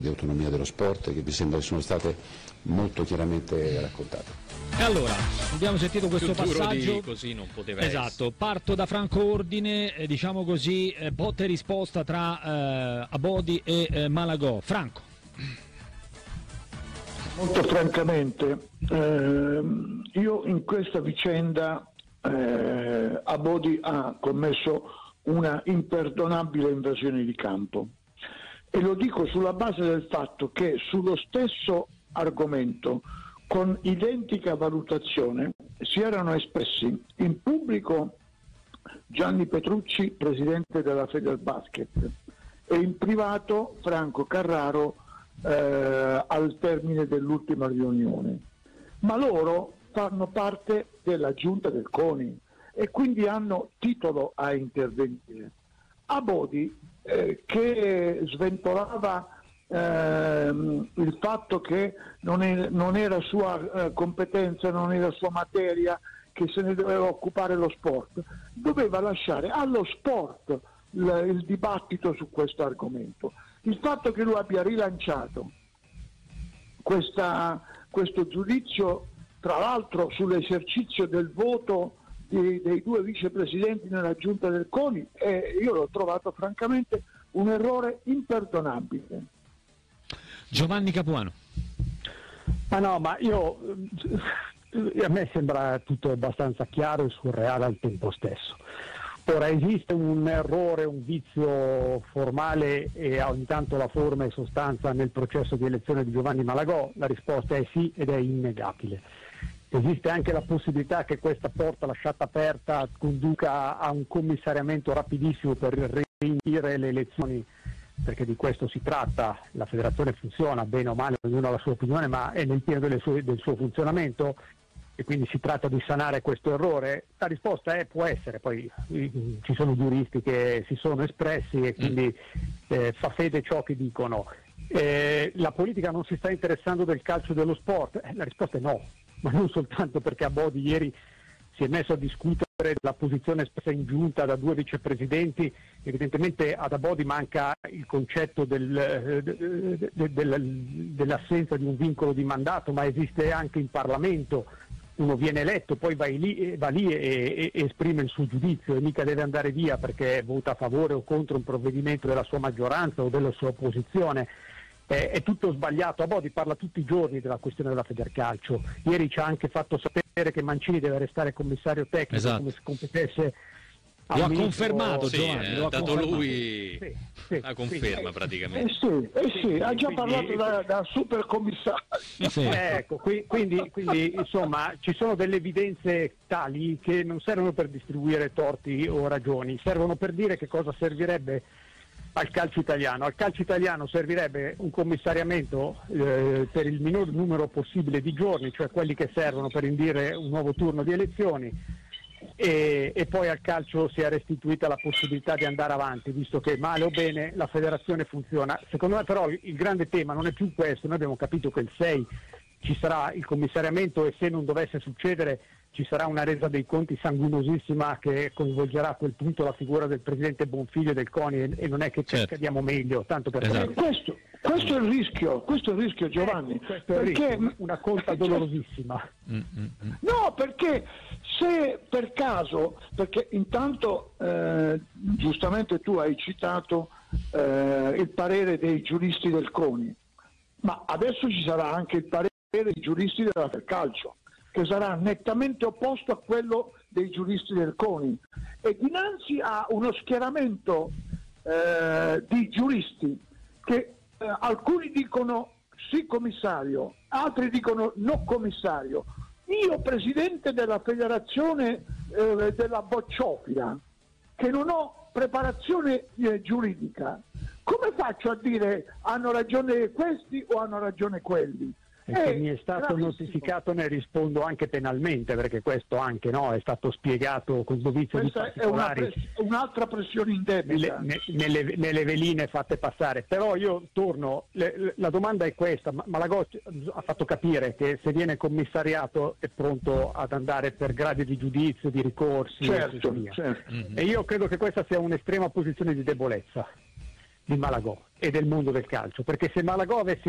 di autonomia dello sport che mi sembra che sono state molto chiaramente raccontate. E allora, abbiamo sentito questo passaggio. Di così non poteva esatto, essere. Parto da Franco Ordine, diciamo così, botta e risposta tra Abodi e Malagò. Franco. Molto francamente, io in questa vicenda Abodi ha commesso una imperdonabile invasione di campo. E lo dico sulla base del fatto che sullo stesso argomento, con identica valutazione, si erano espressi in pubblico Gianni Petrucci, presidente della Federbasket, e in privato Franco Carraro al termine dell'ultima riunione. Ma loro fanno parte della giunta del CONI e quindi hanno titolo a intervenire. Abodi che sventolava il fatto che non era sua competenza, non era sua materia, che se ne doveva occupare lo sport, doveva lasciare allo sport il dibattito su questo argomento. Il fatto che lui abbia rilanciato questo giudizio, tra l'altro sull'esercizio del voto dei due vicepresidenti nella giunta del CONI, io l'ho trovato francamente un errore imperdonabile. Giovanni Capuano. Ma a me sembra tutto abbastanza chiaro e surreale al tempo stesso. Ora, esiste un errore, un vizio formale e ogni tanto la forma e sostanza nel processo di elezione di Giovanni Malagò? La risposta è sì, ed è innegabile. Esiste anche la possibilità che questa porta lasciata aperta conduca a un commissariamento rapidissimo per riunire le elezioni, perché di questo si tratta. La federazione funziona bene o male, ognuno ha la sua opinione, ma è nel pieno del suo funzionamento, e quindi si tratta di sanare questo errore. La risposta può essere, poi ci sono giuristi che si sono espressi e quindi fa fede ciò che dicono. La politica non si sta interessando del calcio e dello sport? La risposta è no, ma non soltanto perché Abodi ieri si è messo a discutere la posizione espressa in giunta da due vicepresidenti. Evidentemente ad Abodi manca il concetto dell'assenza di un vincolo di mandato, ma esiste anche in Parlamento. Uno viene eletto, poi va lì e esprime il suo giudizio, e mica deve andare via perché vota a favore o contro un provvedimento della sua maggioranza o della sua opposizione. È tutto sbagliato. Abodi parla tutti i giorni della questione della Federcalcio. Ieri ci ha anche fatto sapere che Mancini deve restare commissario tecnico, esatto, come se competesse. Lo ha confermato, Giovanni, lo ha dato confermato. Lui la conferma praticamente. Ha già parlato da super commissario. Ecco, quindi insomma ci sono delle evidenze tali che non servono per distribuire torti o ragioni, servono per dire che cosa servirebbe al calcio italiano. Al calcio italiano servirebbe un commissariamento per il minor numero possibile di giorni, cioè quelli che servono per indire un nuovo turno di elezioni, e poi al calcio sia restituita la possibilità di andare avanti, visto che male o bene la federazione funziona. Secondo me però il grande tema non è più questo. Noi abbiamo capito che il 6 ci sarà il commissariamento, e se non dovesse succedere ci sarà una resa dei conti sanguinosissima che coinvolgerà a quel punto la figura del presidente Bonfiglio del CONI, e non è che ci cadiamo meglio, tanto per questo è il rischio, Giovanni, perché una colpa dolorosissima. No, perché se per caso, perché intanto giustamente tu hai citato il parere dei giuristi del CONI, ma adesso ci sarà anche il parere dei giuristi della Federcalcio, che sarà nettamente opposto a quello dei giuristi del CONI, e dinanzi a uno schieramento di giuristi che alcuni dicono sì commissario, altri dicono no commissario, io presidente della federazione della bocciofila, che non ho preparazione giuridica, come faccio a dire hanno ragione questi o hanno ragione quelli? Se mi è stato notificato ne rispondo anche penalmente, perché questo anche è stato spiegato con dovizia di particolari. È un'altra pressione indebita nelle veline fatte passare. Però io torno, la domanda è questa: Malagò ha fatto capire che se viene commissariato è pronto ad andare per gradi di giudizio, di ricorsi, certo. E io credo che questa sia un'estrema posizione di debolezza. di Malagò e del mondo del calcio, perché se Malagò avesse